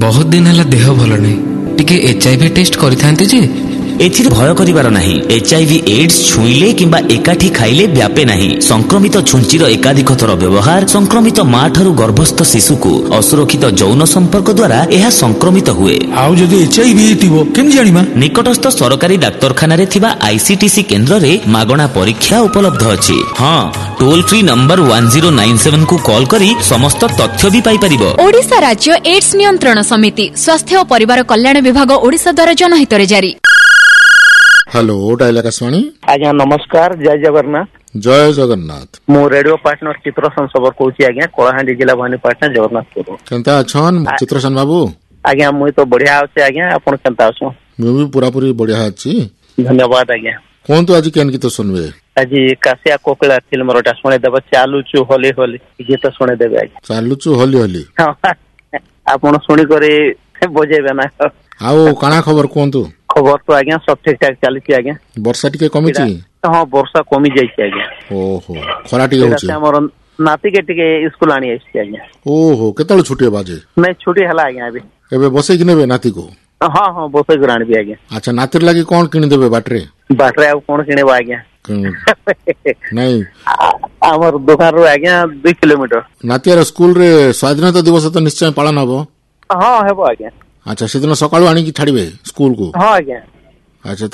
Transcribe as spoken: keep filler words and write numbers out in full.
बहुत दिन है देह भल नहीं टिके एचआईवी टेस्ट करिथांती जे एथिरे भय करिवार नाही। एचआईवी एड्स छुईले किंबा एकाठी खाइले व्यापे नाही। संक्रमित छुंचीर एकाधिक थर व्यवहार संक्रमित मां ठारू गर्भस्थ शिशु को असुरक्षित यौन संपर्क द्वारा यह संक्रमित हुए। आउ जदि एचआईवी हेतिबो केमि जानिबा? निकटस्थ सरकारी डाक्तरखाना रे थिबा आईसीटीसी केंद्र रे मागणा परीक्षा उपलब्ध अछि। हां, toll free number one zero nine seven को कॉल करी समस्त तथ्य भी पाई परिबो। ओडिशा राज्य एड्स नियंत्रण समिति स्वास्थ्य और परिवार कल्याण विभाग ओडिशा द्वारा जनहित रे जारी। Hello dial Akashvani. आज्ञा नमस्कार, जय जगन्नाथ। जय जगन्नाथ। मो रेडियो पार्टनर चित्रसन सबर कहूची। आज्ञा कलाहांडी जिला भवानीपाटना जगन्नाथपुर। केनता अछन चित्रसन बाबू? आज्ञा मुई तो बढ़िया अछि। आज्ञा आपण केनता अछो? मु भी पूरा पूरी बढ़िया अछि। धन्यवाद। आज्ञा कोन तो आज केन गीत सुनबे? आज कासिया कोकिला फिल्म रोटा सुने देबे। चालुचु होली होली गीत सुने देबे। आज्ञा चालुचु होली होली आपण सुनी करे बजेबे ना। आउ काना खबर कोंतु? खबर तो आज्ञा सब ठीक ठाक चली। आज्ञा वर्षा टिके कमिची? हां, वर्षा कमी जाइछि। आज्ञा ओहो, खरा टिके होछि। हमर नाती के टिके स्कूल आनी आछि। आज्ञा ओहो, केतल छुटी बाजे? नै छुटी हला। आज्ञा अभी एबे बसे कि नेबे नाती को? हां हां, बसे को आनी भी। आज्ञा अच्छा, नातिर लागि कोन किनि देबे बाटरे? बाटरे आ कोन किनेबा? आज्ञा नहीं, हमर दुकान रो आज्ञा दो किलोमीटर। नातियार स्कूल रे स्वाधीनता दिवस तो निश्चय पालन हबो? हां हेबो। आज्ञा अच्छा, सेदिन सकाळु आनी कि छाड़िबे स्कूल को? हां आज्ञा। अच्छा।